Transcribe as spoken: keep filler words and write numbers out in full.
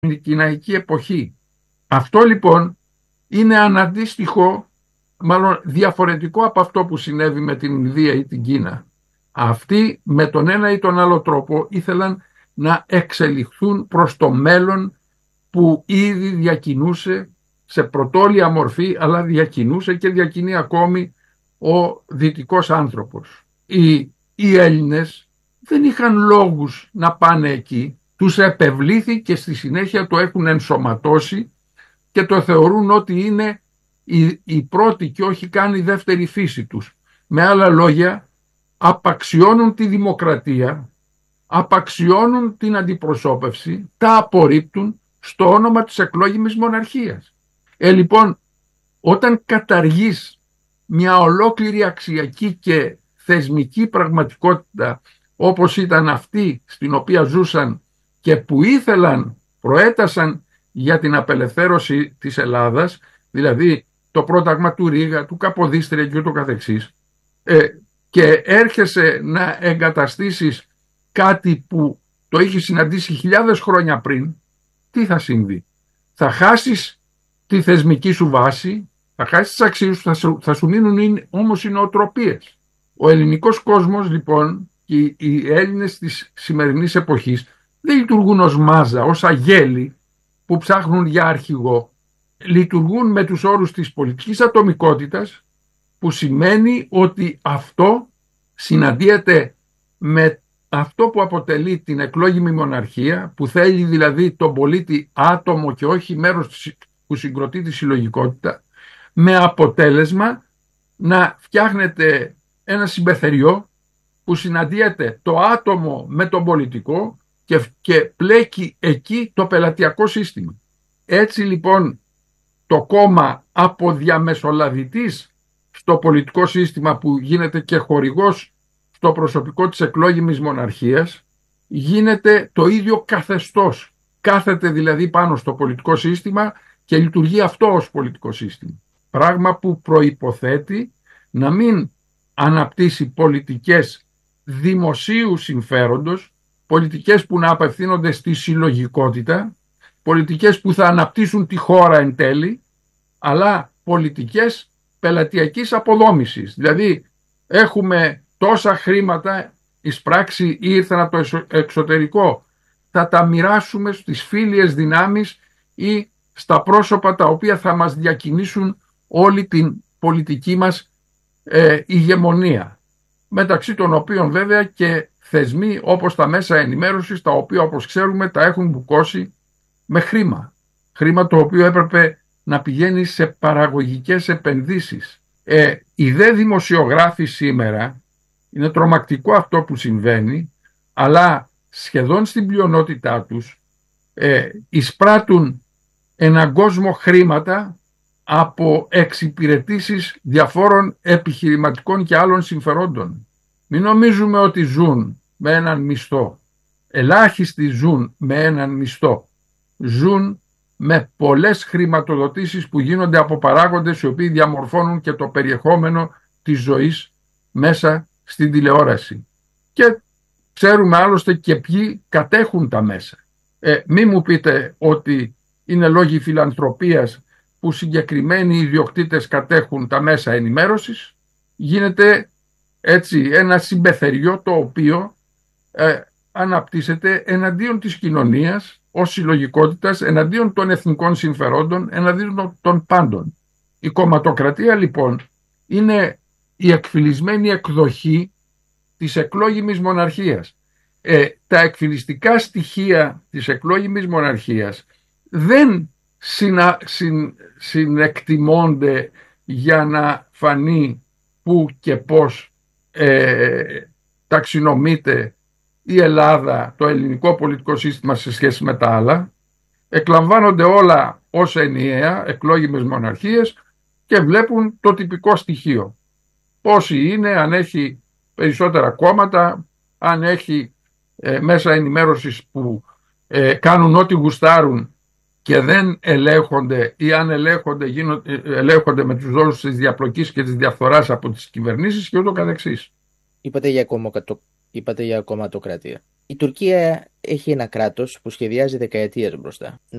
την κιναϊκή εποχή. Αυτό λοιπόν είναι αναντίστοιχο, μάλλον διαφορετικό από αυτό που συνέβη με την Ινδία ή την Κίνα. Αυτοί με τον ένα ή τον άλλο τρόπο ήθελαν να εξελιχθούν προς το μέλλον που ήδη διακινούσε σε πρωτόλια μορφή, αλλά διακινούσε και διακινεί ακόμη ο δυτικός άνθρωπος. Οι, οι Έλληνες δεν είχαν λόγους να πάνε εκεί, τους επευλήθη και στη συνέχεια το έχουν ενσωματώσει και το θεωρούν ότι είναι η, η πρώτη και όχι καν η δεύτερη φύση τους. Με άλλα λόγια, απαξιώνουν τη δημοκρατία, απαξιώνουν την αντιπροσώπευση, τα απορρίπτουν στο όνομα της εκλόγιμης μοναρχίας. Ε, λοιπόν, όταν καταργείς μια ολόκληρη αξιακή και θεσμική πραγματικότητα όπως ήταν αυτή στην οποία ζούσαν και που ήθελαν, προέτασαν για την απελευθέρωση της Ελλάδας, δηλαδή το πρόταγμα του Ρήγα, του Καποδίστρια και ούτω καθεξής, ε, και έρχεσαι να εγκαταστήσεις κάτι που το είχε συναντήσει χιλιάδες χρόνια πριν, τι θα συμβεί? Θα χάσεις τη θεσμική σου βάση, θα χάσεις τις αξίες σου, θα σου, θα σου μείνουν όμως οι νοοτροπίες. Ο ελληνικός κόσμος λοιπόν και οι Έλληνες της σημερινής εποχής δεν λειτουργούν ως μάζα, ως αγέλη που ψάχνουν για αρχηγό. Λειτουργούν με τους όρους της πολιτικής ατομικότητας, που σημαίνει ότι αυτό συναντιέται με αυτό που αποτελεί την εκλόγιμη μοναρχία, που θέλει δηλαδή τον πολίτη άτομο και όχι μέρος που συγκροτεί τη συλλογικότητα, με αποτέλεσμα να φτιάχνεται ένα συμπεθεριό που συναντιέται το άτομο με τον πολιτικό και, και πλέκει εκεί το πελατειακό σύστημα. Έτσι λοιπόν το κόμμα από διαμεσολαβητής στο πολιτικό σύστημα, που γίνεται και χορηγός στο προσωπικό της εκλόγιμης μοναρχίας, γίνεται το ίδιο καθεστώς. Κάθεται δηλαδή πάνω στο πολιτικό σύστημα και λειτουργεί αυτό ως πολιτικό σύστημα. Πράγμα που προϋποθέτει να μην αναπτύσσει πολιτικές δημοσίου συμφέροντος, πολιτικές που να απευθύνονται στη συλλογικότητα, πολιτικές που θα αναπτύσσουν τη χώρα εν τέλει, αλλά πολιτικές πελατειακής αποδόμησης. Δηλαδή έχουμε τόσα χρήματα εισπράξει ή ήρθαν από το εξωτερικό, θα τα μοιράσουμε στις φίλιες δυνάμεις ή στα πρόσωπα τα οποία θα μας διακινήσουν όλη την πολιτική μας ε, ηγεμονία, μεταξύ των οποίων βέβαια και θεσμοί όπως τα μέσα ενημέρωσης, τα οποία όπως ξέρουμε τα έχουν μπουκώσει με χρήμα, χρήμα το οποίο έπρεπε να πηγαίνει σε παραγωγικές επενδύσεις. Ε, οι δε δημοσιογράφοι σήμερα, είναι τρομακτικό αυτό που συμβαίνει, αλλά σχεδόν στην πλειονότητά τους ε, εισπράττουν έναν κόσμο χρήματα από εξυπηρετήσεις διαφόρων επιχειρηματικών και άλλων συμφερόντων. Μην νομίζουμε ότι ζουν με έναν μισθό. Ελάχιστοι ζουν με έναν μισθό. Ζουν με πολλές χρηματοδοτήσεις που γίνονται από παράγοντες οι οποίοι διαμορφώνουν και το περιεχόμενο της ζωής μέσα στην τηλεόραση. Και ξέρουμε άλλωστε και ποιοι κατέχουν τα μέσα. Ε, μη μου πείτε ότι είναι λόγοι φιλανθρωπίας που συγκεκριμένοι ιδιοκτήτες κατέχουν τα μέσα ενημέρωσης. Γίνεται έτσι ένα συμπεθεριό το οποίο ε, αναπτύσσεται εναντίον της κοινωνίας ως συλλογικότητας, εναντίον των εθνικών συμφερόντων, εναντίον των πάντων. Η κομματοκρατία λοιπόν είναι η εκφυλισμένη εκδοχή της εκλόγιμης μοναρχίας. Ε, τα εκφυλιστικά στοιχεία της εκλόγιμης μοναρχίας δεν συνα, συν, συνεκτιμώνται για να φανεί πού και πώς ε, ταξινομείται η Ελλάδα, το ελληνικό πολιτικό σύστημα σε σχέση με τα άλλα. Εκλαμβάνονται όλα ως ενιαία εκλόγιμες μοναρχίες και βλέπουν το τυπικό στοιχείο. Πόσοι είναι, αν έχει περισσότερα κόμματα, αν έχει ε, μέσα ενημέρωσης που ε, κάνουν ό,τι γουστάρουν και δεν ελέγχονται, ή αν ελέγχονται, γίνονται, ελέγχονται με τους δόλους της διαπλοκής και της διαφθοράς από τις κυβερνήσεις και ούτω καθεξής. Είπατε για, κομμοκατο... Είπατε για κομματοκρατία. Η Τουρκία έχει ένα κράτος που σχεδιάζει δεκαετίες μπροστά.